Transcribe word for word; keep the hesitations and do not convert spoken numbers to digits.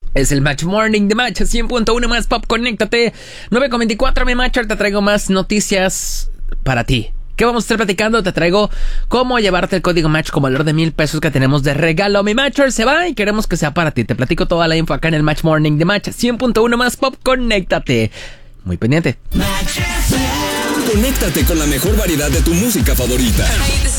Es el Match Morning de Match cien punto uno más Pop. Conéctate. nueve con veinticuatro, mi Matcher. Te traigo más noticias para ti. ¿Qué vamos a estar platicando? Te traigo cómo llevarte el código Match con valor de mil pesos que tenemos de regalo. Mi Matcher se va y queremos que sea para ti. Te platico toda la info acá en el Match Morning de Match cien punto uno más Pop. Conéctate. Muy pendiente. Conéctate con la mejor variedad de tu música favorita. Hey, this